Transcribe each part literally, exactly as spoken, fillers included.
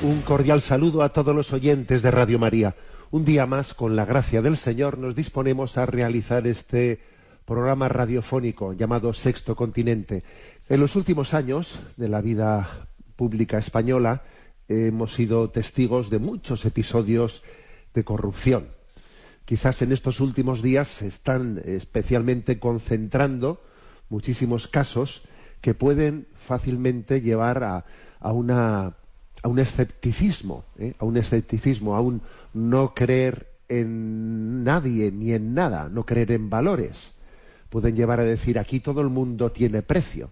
Un cordial saludo a todos los oyentes de Radio María. Un día más, con la gracia del Señor, nos disponemos a realizar este programa radiofónico llamado Sexto Continente. En los últimos años de la vida pública española hemos sido testigos de muchos episodios de corrupción. Quizás en estos últimos días se están especialmente concentrando muchísimos casos que pueden fácilmente llevar a, a una a un escepticismo, ¿eh? a un escepticismo, a un no creer en nadie ni en nada, no creer en valores. Pueden llevar a decir, aquí todo el mundo tiene precio.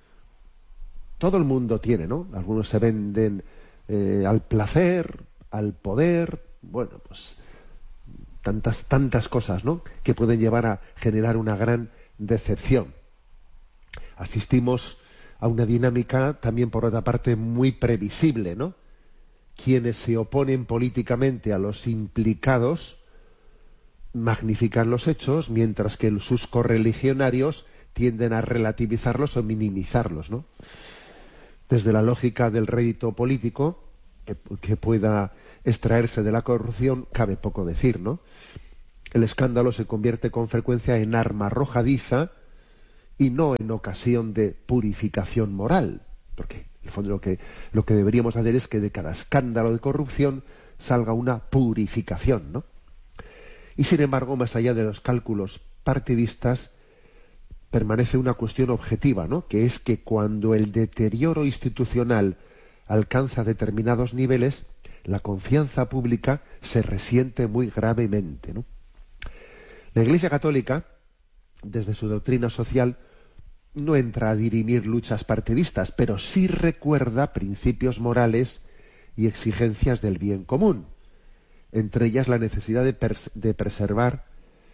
Todo el mundo tiene, ¿no? Algunos se venden eh, al placer, al poder, bueno, pues tantas, tantas cosas, ¿no?, que pueden llevar a generar una gran decepción. Asistimos a una dinámica también, por otra parte, muy previsible, ¿no? Quienes se oponen políticamente a los implicados magnifican los hechos, mientras que sus correligionarios tienden a relativizarlos o minimizarlos, ¿no? Desde la lógica del rédito político que, que pueda extraerse de la corrupción, cabe poco decir, ¿no? El escándalo se convierte con frecuencia en arma arrojadiza y no en ocasión de purificación moral, porque en el fondo lo que, lo que deberíamos hacer es que de cada escándalo de corrupción salga una purificación, ¿no? Y sin embargo, más allá de los cálculos partidistas, permanece una cuestión objetiva, ¿no?, que es que cuando el deterioro institucional alcanza determinados niveles, la confianza pública se resiente muy gravemente, ¿no? La Iglesia Católica, desde su doctrina social, no entra a dirimir luchas partidistas, pero sí recuerda principios morales y exigencias del bien común, entre ellas la necesidad de, pers- de preservar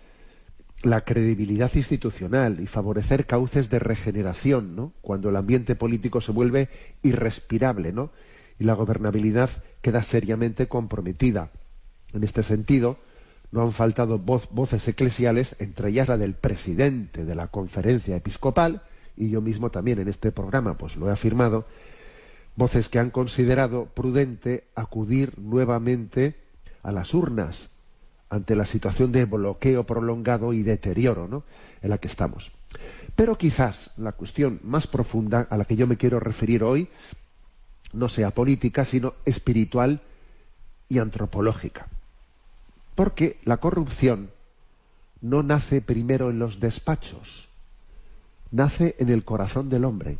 la credibilidad institucional y favorecer cauces de regeneración, ¿no?, cuando el ambiente político se vuelve irrespirable, ¿no?, y la gobernabilidad queda seriamente comprometida. En este sentido, no han faltado voz, voces eclesiales, entre ellas la del presidente de la Conferencia Episcopal, y yo mismo también en este programa pues lo he afirmado, voces que han considerado prudente acudir nuevamente a las urnas ante la situación de bloqueo prolongado y deterioro, ¿no?, en la que estamos. Pero quizás la cuestión más profunda a la que yo me quiero referir hoy no sea política, sino espiritual y antropológica. Porque la corrupción no nace primero en los despachos, nace en el corazón del hombre.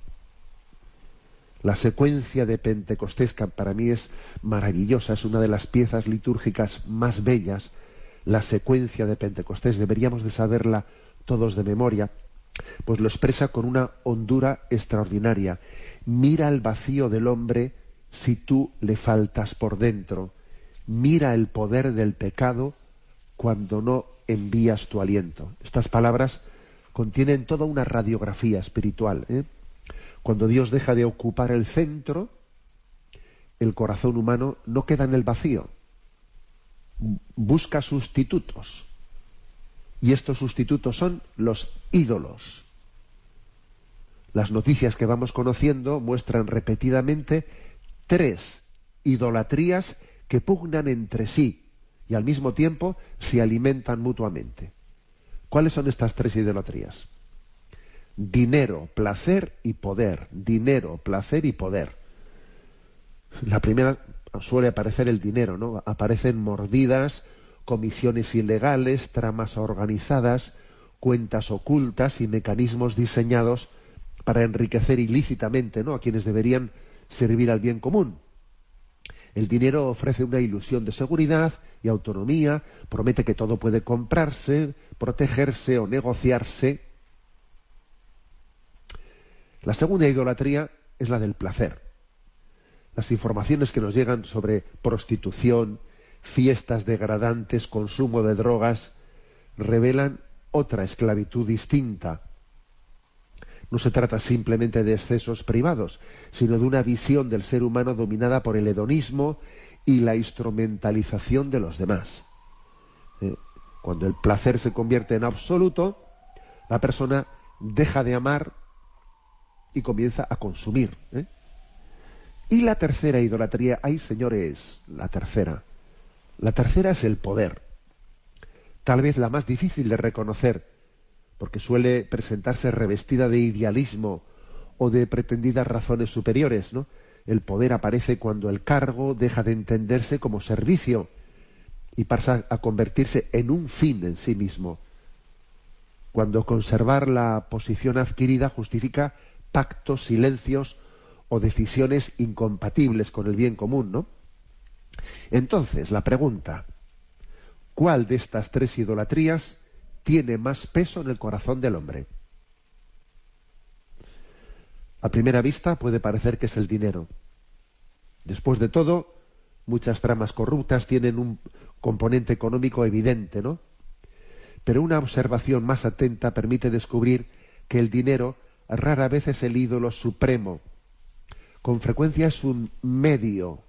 La secuencia de Pentecostés, que para mí es maravillosa, es una de las piezas litúrgicas más bellas. La secuencia de Pentecostés, deberíamos de saberla todos de memoria, pues lo expresa con una hondura extraordinaria. Mira el vacío del hombre si tú le faltas por dentro. Mira el poder del pecado cuando no envías tu aliento. Estas palabras contienen toda una radiografía espiritual, ¿eh? Cuando Dios deja de ocupar el centro, el corazón humano no queda en el vacío. Busca sustitutos. Y estos sustitutos son los ídolos. Las noticias que vamos conociendo muestran repetidamente tres idolatrías que pugnan entre sí y al mismo tiempo se alimentan mutuamente. ¿Cuáles son estas tres idolatrías? Dinero, placer y poder. Dinero, placer y poder. La primera suele aparecer el dinero, ¿no? Aparecen mordidas, comisiones ilegales, tramas organizadas, cuentas ocultas y mecanismos diseñados para enriquecer ilícitamente, ¿no?, a quienes deberían servir al bien común. El dinero ofrece una ilusión de seguridad y autonomía, promete que todo puede comprarse, protegerse o negociarse. La segunda idolatría es la del placer. Las informaciones que nos llegan sobre prostitución, fiestas degradantes, consumo de drogas, revelan otra esclavitud distinta. No se trata simplemente de excesos privados, sino de una visión del ser humano dominada por el hedonismo y la instrumentalización de los demás. Eh, cuando el placer se convierte en absoluto, la persona deja de amar y comienza a consumir, ¿eh? Y la tercera idolatría, ay señores, la tercera. La tercera es el poder. Tal vez la más difícil de reconocer, porque suele presentarse revestida de idealismo o de pretendidas razones superiores, ¿no? El poder aparece cuando el cargo deja de entenderse como servicio y pasa a convertirse en un fin en sí mismo. Cuando conservar la posición adquirida justifica pactos, silencios o decisiones incompatibles con el bien común, ¿no? Entonces, la pregunta, ¿cuál de estas tres idolatrías tiene más peso en el corazón del hombre? A primera vista puede parecer que es el dinero. Después de todo, muchas tramas corruptas tienen un componente económico evidente, ¿no? Pero una observación más atenta permite descubrir que el dinero rara vez es el ídolo supremo. Con frecuencia es un medio.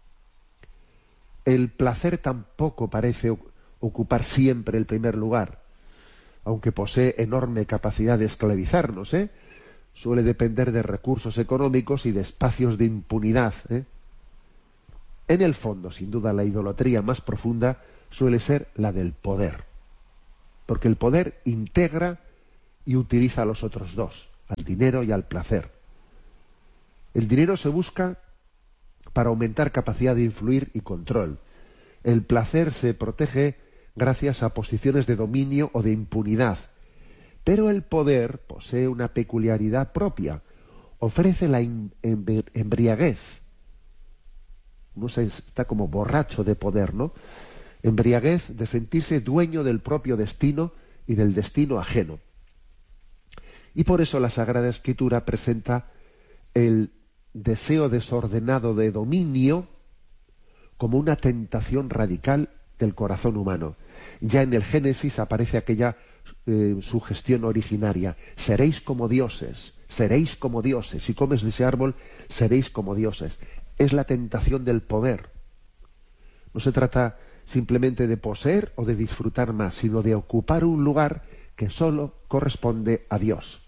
El placer tampoco parece ocupar siempre el primer lugar, aunque posee enorme capacidad de esclavizarnos, ¿eh? Suele depender de recursos económicos y de espacios de impunidad, ¿eh? En el fondo, sin duda, la idolatría más profunda suele ser la del poder, porque el poder integra y utiliza a los otros dos, al dinero y al placer. El dinero se busca para aumentar capacidad de influir y control. El placer se protege gracias a posiciones de dominio o de impunidad. Pero el poder posee una peculiaridad propia. Ofrece la embriaguez. Uno se está como borracho de poder, ¿no? Embriaguez de sentirse dueño del propio destino y del destino ajeno. Y por eso la Sagrada Escritura presenta el deseo desordenado de dominio como una tentación radical del corazón humano. Ya en el Génesis aparece aquella eh, sugestión originaria: seréis como dioses, seréis como dioses, si comes de ese árbol seréis como dioses. Es la tentación del poder. No se trata simplemente de poseer o de disfrutar más, sino de ocupar un lugar que solo corresponde a Dios.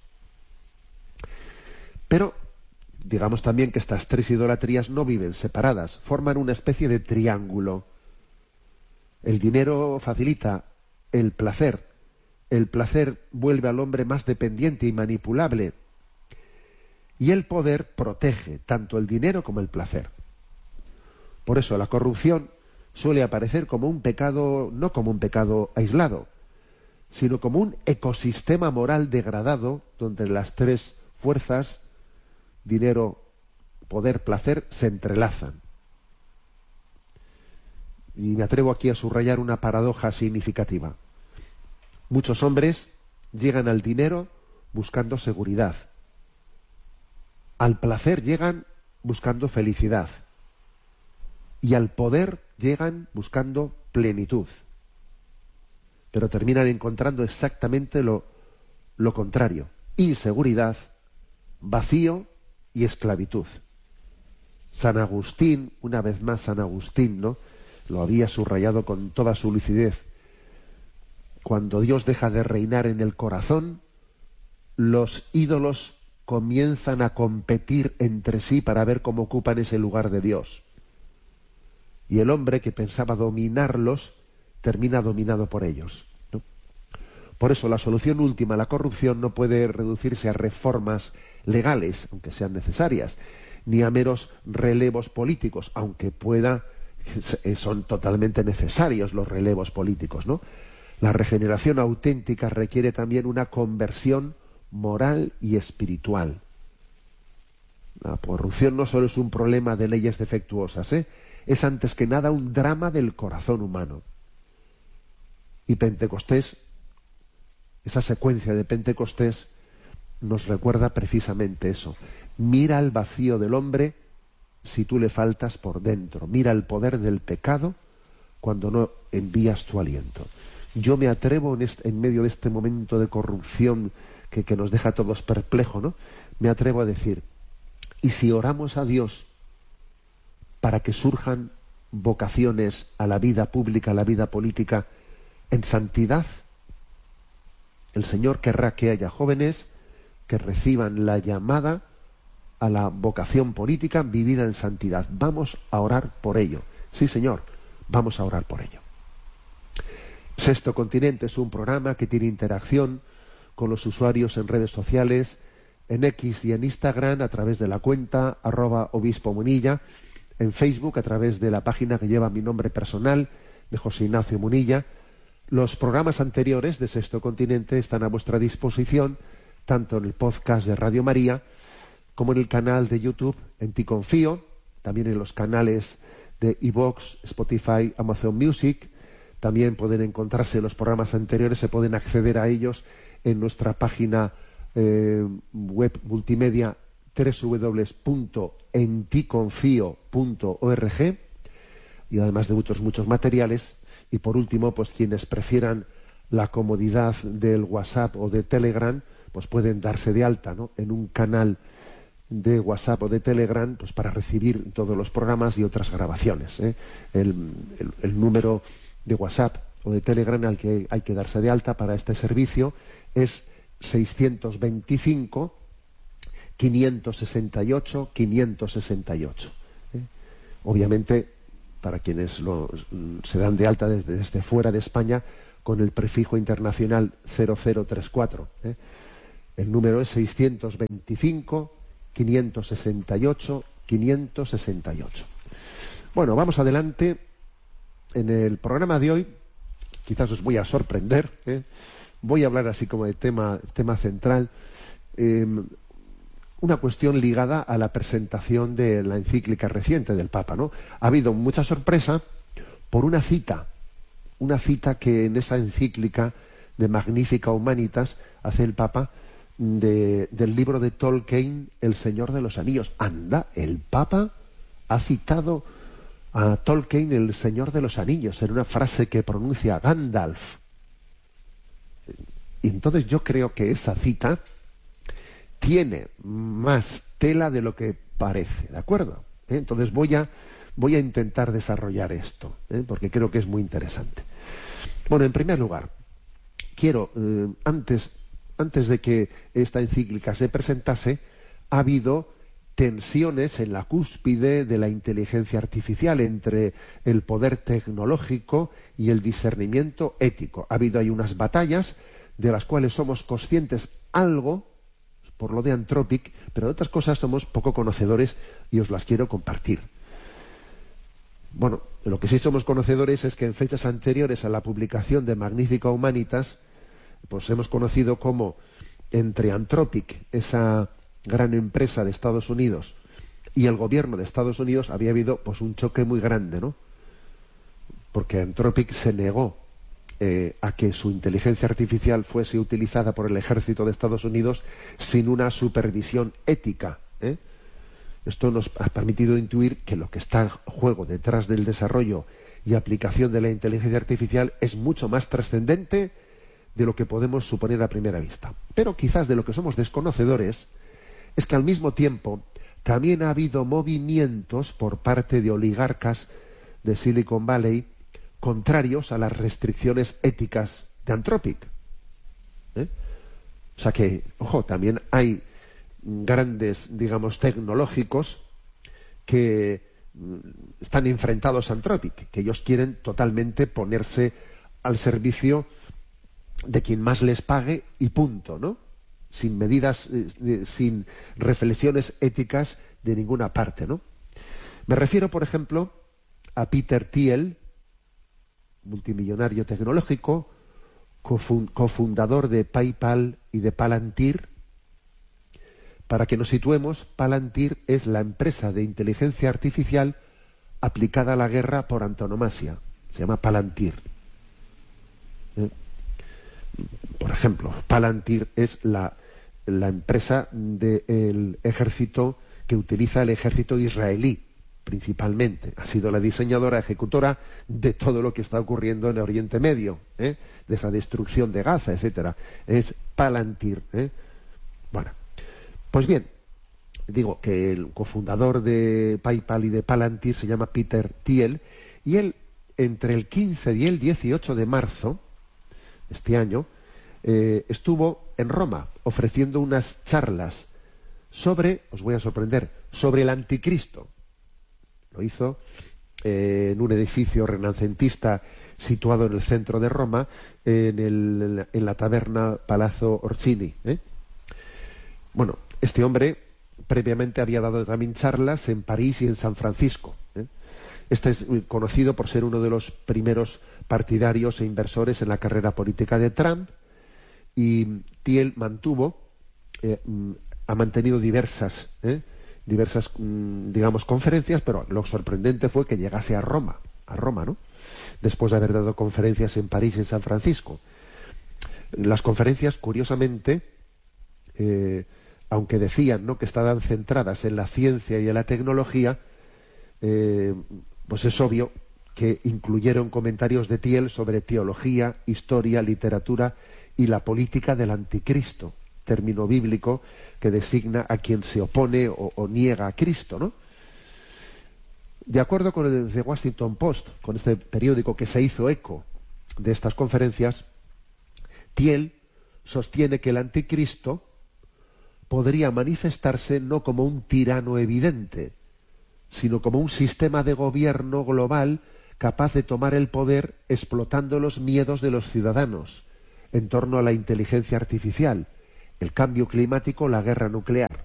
Pero digamos también que estas tres idolatrías no viven separadas, forman una especie de triángulo. El dinero facilita el placer, el placer vuelve al hombre más dependiente y manipulable, y el poder protege tanto el dinero como el placer. Por eso la corrupción suele aparecer como un pecado, no como un pecado aislado, sino como un ecosistema moral degradado donde las tres fuerzas, dinero, poder, placer, se entrelazan. Y me atrevo aquí a subrayar una paradoja significativa. Muchos hombres llegan al dinero buscando seguridad. Al placer llegan buscando felicidad. Y al poder llegan buscando plenitud. Pero terminan encontrando exactamente lo, lo contrario: inseguridad, vacío y esclavitud. San Agustín, una vez más San Agustín, ¿no?, lo había subrayado con toda su lucidez. Cuando Dios deja de reinar en el corazón, los ídolos comienzan a competir entre sí para ver cómo ocupan ese lugar de Dios. Y el hombre que pensaba dominarlos termina dominado por ellos, ¿no? Por eso la solución última a la corrupción no puede reducirse a reformas legales, aunque sean necesarias, ni a meros relevos políticos, aunque pueda, son totalmente necesarios los relevos políticos, ¿no? La regeneración auténtica requiere también una conversión moral y espiritual. La corrupción no solo es un problema de leyes defectuosas, ¿eh? Es antes que nada un drama del corazón humano. Y Pentecostés, esa secuencia de Pentecostés, nos recuerda precisamente eso. Mira el vacío del hombre si tú le faltas por dentro. Mira el poder del pecado cuando no envías tu aliento. Yo me atrevo en, este, en medio de este momento de corrupción que, que nos deja a todos perplejos, ¿no? Me atrevo a decir, ¿y si oramos a Dios para que surjan vocaciones a la vida pública, a la vida política, en santidad? El Señor querrá que haya jóvenes que reciban la llamada a la vocación política vivida en santidad. Vamos a orar por ello. Sí, señor, vamos a orar por ello. Sexto Continente es un programa que tiene interacción con los usuarios en redes sociales, en X y en Instagram a través de la cuenta arroba obispo Munilla, en Facebook a través de la página que lleva mi nombre personal de José Ignacio Munilla. Los programas anteriores de Sexto Continente están a vuestra disposición tanto en el podcast de Radio María como en el canal de YouTube En Ti Confío, también en los canales de iVoox, Spotify, Amazon Music. También pueden encontrarse los programas anteriores, se pueden acceder a ellos en nuestra página eh, web multimedia doble u doble u doble u punto en ti confío punto org, y además de muchos muchos materiales. Y por último, pues quienes prefieran la comodidad del WhatsApp o de Telegram, pues pueden darse de alta, ¿no?, en un canal de WhatsApp o de Telegram, pues para recibir todos los programas y otras grabaciones, ¿eh? el, el, el número de WhatsApp o de Telegram al que hay que darse de alta para este servicio es seiscientos veinticinco, quinientos sesenta y ocho, quinientos sesenta y ocho. ¿eh? Obviamente, para quienes lo, se dan de alta desde, desde fuera de España, con el prefijo internacional cero cero tres cuatro. ¿eh? El número es seiscientos veinticinco, quinientos sesenta y ocho, quinientos sesenta y ocho. Bueno, vamos adelante. En el programa de hoy, quizás os voy a sorprender, ¿eh? voy a hablar así como de tema, tema central, eh, una cuestión ligada a la presentación de la encíclica reciente del Papa, ¿no? Ha habido mucha sorpresa por una cita, una cita que en esa encíclica de Magnificat Humanitas hace el Papa de, del libro de Tolkien, El Señor de los Anillos. Anda, el Papa ha citado a Tolkien, El Señor de los Anillos, en una frase que pronuncia Gandalf. Y entonces yo creo que esa cita tiene más tela de lo que parece, ¿de acuerdo? ¿Eh? Entonces voy a, voy a intentar desarrollar esto, ¿eh? porque creo que es muy interesante. Bueno, en primer lugar, quiero, eh, antes, antes de que esta encíclica se presentase, ha habido tensiones en la cúspide de la inteligencia artificial entre el poder tecnológico y el discernimiento ético. Ha habido ahí unas batallas de las cuales somos conscientes algo, por lo de Anthropic, pero de otras cosas somos poco conocedores y os las quiero compartir. Bueno, lo que sí somos conocedores es que en fechas anteriores a la publicación de Magnificat Humanitas, pues hemos conocido cómo entre Anthropic, esa gran empresa de Estados Unidos, y el gobierno de Estados Unidos había habido pues un choque muy grande, ¿no? Porque Anthropic se negó eh, a que su inteligencia artificial fuese utilizada por el ejército de Estados Unidos sin una supervisión ética, ¿eh? Esto nos ha permitido intuir que lo que está en juego detrás del desarrollo y aplicación de la inteligencia artificial es mucho más trascendente de lo que podemos suponer a primera vista. Pero quizás de lo que somos desconocedores es que al mismo tiempo también ha habido movimientos por parte de oligarcas de Silicon Valley contrarios a las restricciones éticas de Anthropic. ¿Eh? O sea que, ojo, también hay grandes, digamos, tecnológicos que están enfrentados a Anthropic, que ellos quieren totalmente ponerse al servicio de quien más les pague y punto, ¿no? Sin medidas, eh, sin reflexiones éticas de ninguna parte, ¿no? Me refiero, por ejemplo, a Peter Thiel, multimillonario tecnológico, cofundador de PayPal y de Palantir. Para que nos situemos, Palantir es la empresa de inteligencia artificial aplicada a la guerra por antonomasia. Se llama Palantir. ¿Eh? Por ejemplo, Palantir es la, la empresa del ejército que utiliza el ejército israelí, principalmente. Ha sido la diseñadora, ejecutora de todo lo que está ocurriendo en el Oriente Medio, ¿eh? de esa destrucción de Gaza, etcétera. Es Palantir. ¿eh? Bueno, pues bien, digo que el cofundador de PayPal y de Palantir se llama Peter Thiel, y él, entre el quince y el dieciocho de marzo de este año, eh, estuvo en Roma ofreciendo unas charlas sobre, os voy a sorprender, sobre el anticristo. Lo hizo eh, en un edificio renacentista situado en el centro de Roma, en, el, en la taberna Palazzo Orsini. ¿eh? Bueno, este hombre previamente había dado también charlas en París y en San Francisco. ¿eh? Este es conocido por ser uno de los primeros partidarios e inversores en la carrera política de Trump, y Thiel mantuvo, eh, ha mantenido diversas, ¿eh? diversas, digamos, conferencias, pero lo sorprendente fue que llegase a Roma, a Roma, ¿no? Después de haber dado conferencias en París y en San Francisco. Las conferencias, curiosamente, eh, aunque decían, ¿no?, que estaban centradas en la ciencia y en la tecnología, eh, pues es obvio que incluyeron comentarios de Thiel sobre teología, historia, literatura y la política del anticristo, término bíblico que designa a quien se opone o, o niega a Cristo, ¿no? De acuerdo con el The Washington Post, con este periódico que se hizo eco de estas conferencias, Thiel sostiene que el anticristo podría manifestarse no como un tirano evidente, sino como un sistema de gobierno global capaz de tomar el poder explotando los miedos de los ciudadanos en torno a la inteligencia artificial, el cambio climático, la guerra nuclear.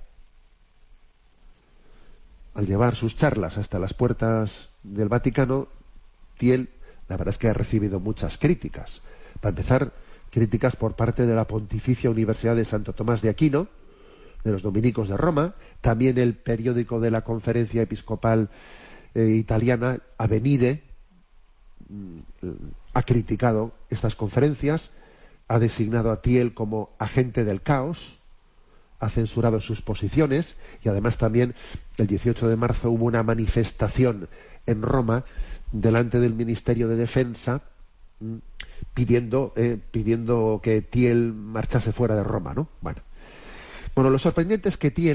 Al llevar sus charlas hasta las puertas del Vaticano, Thiel, la verdad es que ha recibido muchas críticas. Para empezar, críticas por parte de la Pontificia Universidad de Santo Tomás de Aquino, de los dominicos de Roma, también el periódico de la Conferencia Episcopal eh, Italiana, Avenire, mm, ha criticado estas conferencias, ha designado a Thiel como agente del caos, ha censurado sus posiciones, y además también el dieciocho de marzo hubo una manifestación en Roma delante del Ministerio de Defensa mm, pidiendo eh, pidiendo que Thiel marchase fuera de Roma, ¿no? Bueno, bueno, lo sorprendente es que Thiel